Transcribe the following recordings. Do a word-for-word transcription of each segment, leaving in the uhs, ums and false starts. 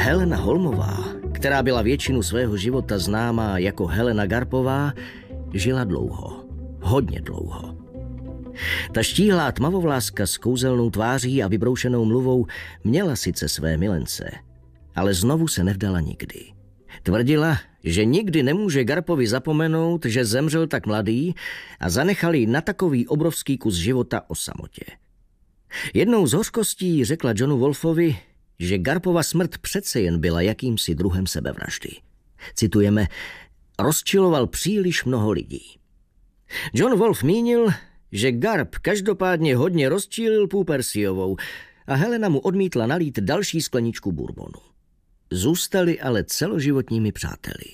Helena Holmová, která byla většinu svého života známá jako Helena Garpová, žila dlouho. Hodně dlouho. Ta štíhlá tmavovláska s kouzelnou tváří a vybroušenou mluvou měla sice své milence, ale znovu se nevdala nikdy. Tvrdila, že nikdy nemůže Garpovi zapomenout, že zemřel tak mladý a zanechal jí na takový obrovský kus života o samotě. Jednou z hořkostí řekla Johnu Wolfovi, že Garpova smrt přece jen byla jakýmsi druhem sebevraždy. Citujeme, rozčiloval příliš mnoho lidí. John Wolf mínil, že Garp každopádně hodně rozčílil Pooh Percyovou a Helena mu odmítla nalít další skleničku bourbonu. Zůstali ale celoživotními přáteli.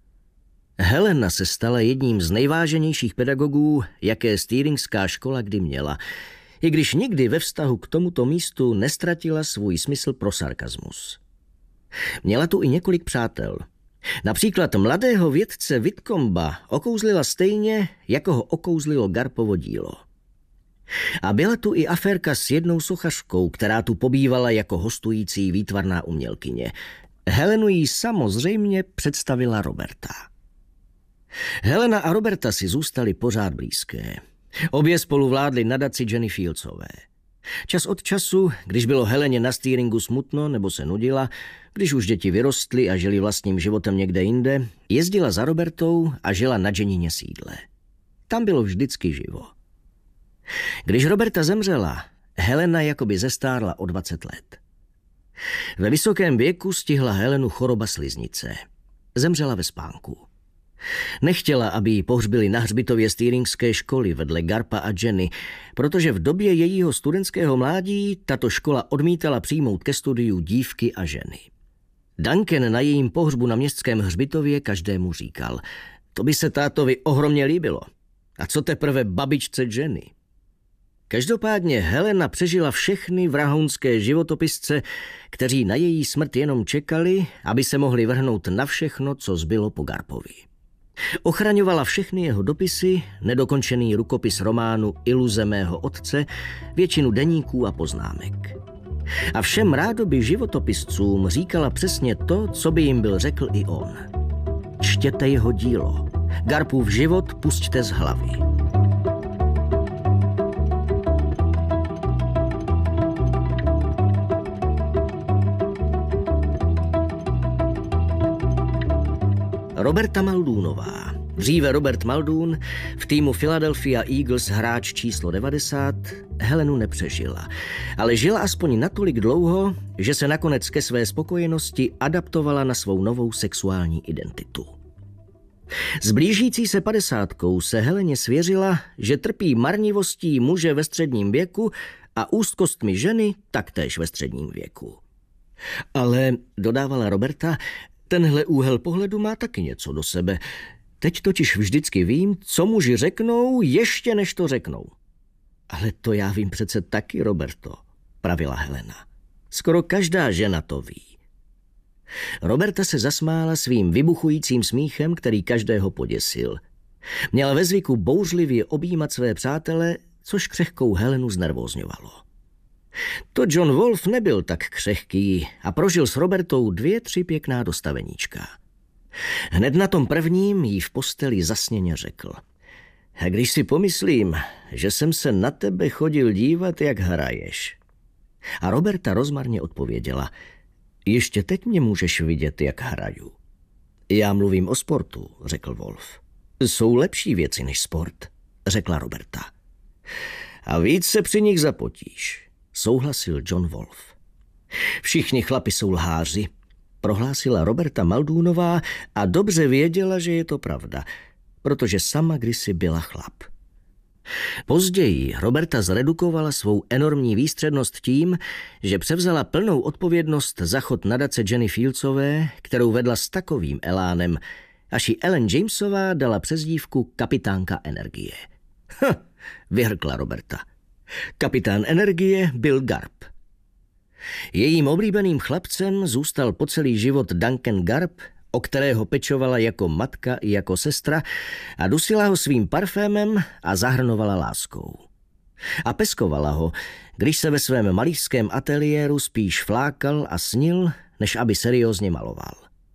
Helena se stala jedním z nejváženějších pedagogů, jaké Steeringská škola kdy měla, i když nikdy ve vztahu k tomuto místu nestratila svůj smysl pro sarkazmus. Měla tu i několik přátel. Například mladého vědce Whitcomba okouzlila stejně, jako ho okouzlilo Garpovo dílo. A byla tu i aférka s jednou sochařkou, která tu pobývala jako hostující výtvarná umělkyně. Helenu jí samozřejmě představila Roberta. Helena a Roberta si zůstali pořád blízké. Obě spolu vládly nadaci Jenny Fieldsové. Čas od času, když bylo Heleně na Steeringu smutno nebo se nudila, když už děti vyrostly a žili vlastním životem někde jinde, jezdila za Robertou a žila na Jennině sídle. Tam bylo vždycky živo. Když Roberta zemřela, Helena jakoby zestárla o dvacet let. Ve vysokém věku stihla Helenu choroba sliznice. Zemřela ve spánku. Nechtěla, aby ji pohřbili na hřbitově Steeringské školy vedle Garpa a Jenny, protože v době jejího studentského mládí tato škola odmítala přijmout ke studiu dívky a ženy. Duncan na jejím pohřbu na městském hřbitově každému říkal, to by se tátovi ohromně líbilo. A co teprve babičce Jenny? Každopádně Helena přežila všechny vrahounské životopisce, kteří na její smrt jenom čekali, aby se mohli vrhnout na všechno, co zbylo po Garpovi. Ochraňovala všechny jeho dopisy, nedokončený rukopis románu Iluze mého otce, většinu deníků a poznámek. A všem rádoby životopiscům říkala přesně to, co by jim byl řekl i on. Čtěte jeho dílo. Garpův život pusťte z hlavy. Roberta Maldoonová, dříve Robert Muldoon, v týmu Philadelphia Eagles hráč číslo devadesát, Helenu nepřežila, ale žila aspoň natolik dlouho, že se nakonec ke své spokojenosti adaptovala na svou novou sexuální identitu. S blížící se padesátkou se Heleně svěřila, že trpí marnivostí muže ve středním věku a úzkostmi ženy taktéž ve středním věku. Ale, dodávala Roberta, tenhle úhel pohledu má taky něco do sebe. Teď totiž vždycky vím, co muži řeknou, ještě než to řeknou. Ale to já vím přece taky, Roberto, pravila Helena. Skoro každá žena to ví. Roberta se zasmála svým vybuchujícím smíchem, který každého poděsil. Měla ve zvyku bouřlivě objímat své přátele, což křehkou Helenu znervózňovalo. To John Wolf nebyl tak křehký a prožil s Robertou dvě, tři pěkná dostaveníčka. Hned na tom prvním jí v posteli zasněně řekl. A když si pomyslím, že jsem se na tebe chodil dívat, jak hraješ. A Roberta rozmarně odpověděla. Ještě teď mě můžeš vidět, jak hraju. Já mluvím o sportu, řekl Wolf. Jsou lepší věci než sport, řekla Roberta. A víc se při nich zapotíš, souhlasil John Wolf. Všichni chlapi jsou lháři, prohlásila Roberta Maldoonová a dobře věděla, že je to pravda, protože sama kdysi byla chlap. Později Roberta zredukovala svou enormní výstřednost tím, že převzala plnou odpovědnost za chod nadace Jenny Fieldsové, kterou vedla s takovým elánem, až jí Ellen Jamesová dala přezdívku Kapitánka energie. Ha, vyhrkla Roberta. Kapitán energie byl Garp. Jejím oblíbeným chlapcem zůstal po celý život Duncan Garp, o kterého pečovala jako matka i jako sestra a dusila ho svým parfémem a zahrnovala láskou. A peskovala ho, když se ve svém malířském ateliéru spíš flákal a snil, než aby seriózně maloval.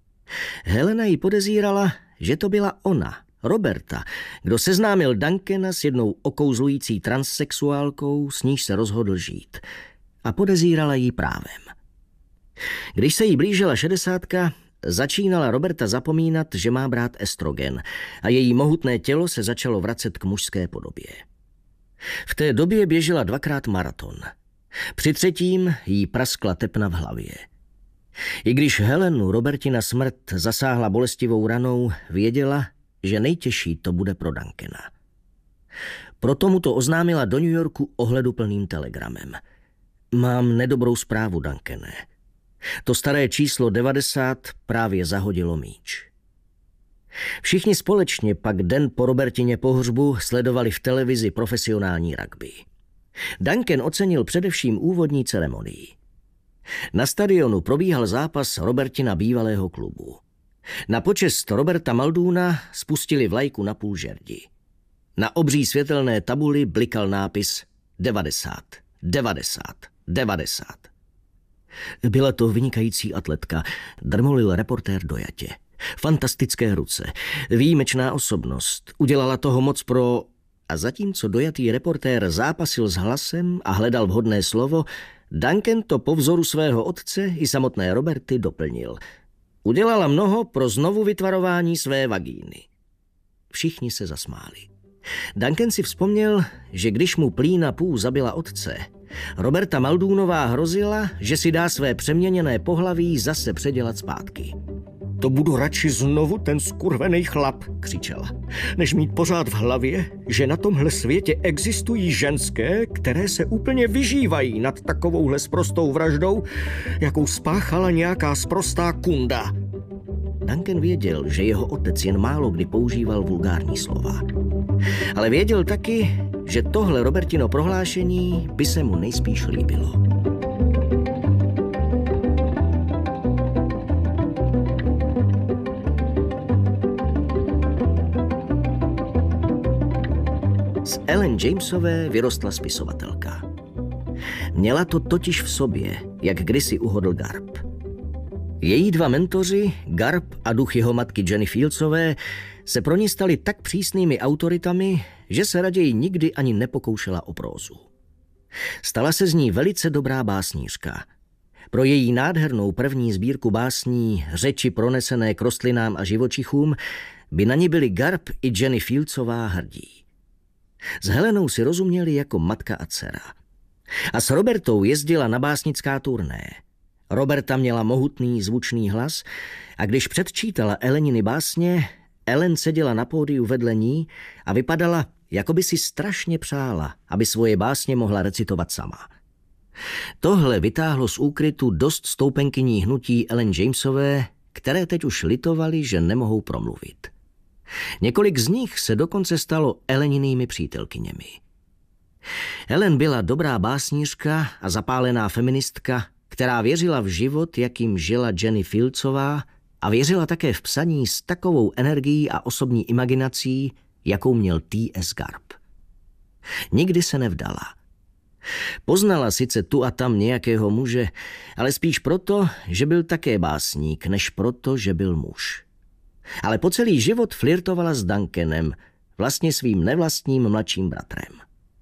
Helena ji podezírala, že to byla ona, Roberta, kdo seznámil Duncana s jednou okouzlující transsexuálkou, s níž se rozhodl žít. A podezírala ji právem. Když se jí blížila šedesátka, začínala Roberta zapomínat, že má brát estrogen a její mohutné tělo se začalo vracet k mužské podobě. V té době běžela dvakrát maraton. Při třetím jí praskla tepna v hlavě. I když Helenu Robertina smrt zasáhla bolestivou ranou, věděla, že nejtěžší to bude pro Duncana. Proto mu to oznámila do New Yorku ohleduplným telegramem. Mám nedobrou zprávu, Duncane. To staré číslo devadesát právě zahodilo míč. Všichni společně pak den po Robertině pohřbu sledovali v televizi profesionální rugby. Duncan ocenil především úvodní ceremonii. Na stadionu probíhal zápas Robertina bývalého klubu. Na počest Roberta Muldoona spustili vlajku na půl žerdi. Na obří světelné tabuli blikal nápis devadesát, devadesát, devadesát. Byla to vynikající atletka, drmolil reportér dojatě. Fantastické ruce, výjimečná osobnost, udělala toho moc pro... A zatímco dojatý reportér zápasil s hlasem a hledal vhodné slovo, Duncan to po vzoru svého otce i samotné Roberty doplnil. Udělala mnoho pro znovu vytvarování své vagíny. Všichni se zasmáli. Duncan si vzpomněl, že když mu Plína Pů zabila otce, Roberta Muldoonová hrozila, že si dá své přeměněné pohlaví zase předělat zpátky. To budu radši znovu ten skurvený chlap, křičela, než mít pořád v hlavě, že na tomhle světě existují ženské, které se úplně vyžívají nad takovouhle sprostou vraždou, jakou spáchala nějaká sprostá kunda. Duncan věděl, že jeho otec jen málo kdy používal vulgární slova. Ale věděl taky, že tohle Robertino prohlášení by se mu nejspíš líbilo. Z Ellen Jamesové vyrostla spisovatelka. Měla to totiž v sobě, jak kdysi uhodl Garp. Její dva mentoři, Garp a duch jeho matky Jenny Fieldsové, se pro ní stali tak přísnými autoritami, že se raději nikdy ani nepokoušela o prózu. Stala se z ní velice dobrá básnířka. Pro její nádhernou první sbírku básní Řeči pronesené k rostlinám a živočichům by na ní byli Garp i Jenny Fieldsová hrdí. S Helenou si rozuměli jako matka a dcera. A s Robertou jezdila na básnická turné. Roberta měla mohutný zvučný hlas a když předčítala Eleniny básně, Ellen seděla na pódiu vedle ní a vypadala, jako by si strašně přála, aby svoje básně mohla recitovat sama. Tohle vytáhlo z úkrytu dost stoupenkyní hnutí Ellen Jamesové, které teď už litovali, že nemohou promluvit. Několik z nich se dokonce stalo Elleninými přítelkyněmi. Ellen byla dobrá básnířka a zapálená feministka, která věřila v život, jakým žila Jenny Fieldsová, a věřila také v psaní s takovou energií a osobní imaginací, jakou měl T S Garp. Nikdy se nevdala. Poznala sice tu a tam nějakého muže, ale spíš proto, že byl také básník, než proto, že byl muž. Ale po celý život flirtovala s Duncanem, vlastně svým nevlastním mladším bratrem.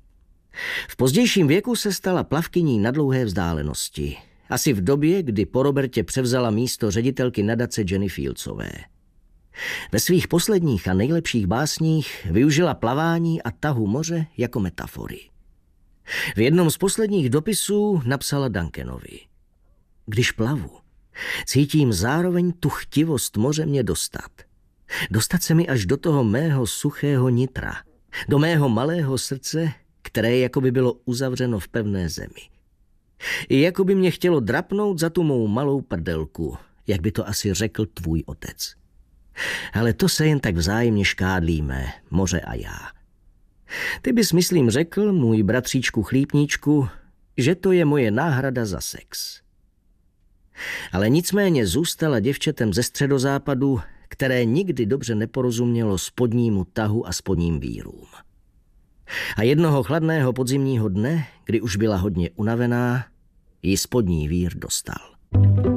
V pozdějším věku se stala plavkyní na dlouhé vzdálenosti, asi v době, kdy po Robertě převzala místo ředitelky nadace Jenny Fieldsové. Ve svých posledních a nejlepších básních využila plavání a tahu moře jako metafory. V jednom z posledních dopisů napsala Duncanovi: Když plavu, cítím zároveň tu chtivost moře mě dostat. Dostat se mi až do toho mého suchého nitra, do mého malého srdce, které jako by bylo uzavřeno v pevné zemi. I jako by mě chtělo drapnout za tu mou malou prdelku, jak by to asi řekl tvůj otec. Ale to se jen tak vzájemně škádlíme, moře a já. Ty bys, myslím, řekl, můj bratříčku chlípníčku, že to je moje náhrada za sex. Ale nicméně zůstala děvčetem ze středozápadu, které nikdy dobře neporozumělo spodnímu tahu a spodním vírům. A jednoho chladného podzimního dne, kdy už byla hodně unavená, ji spodní vír dostal.